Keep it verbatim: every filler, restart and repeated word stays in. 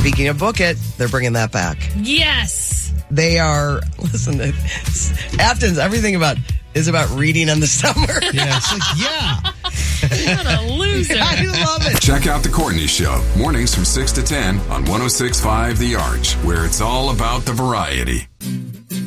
Speaking of Book It, they're bringing that back. Yes. They are, listen, Afton's, everything about is about reading in the summer. Yeah, it's like, yeah. What a loser. I love it. Check out The Courtney Show, mornings from six to ten on one oh six point five The Arch, where it's all about the variety.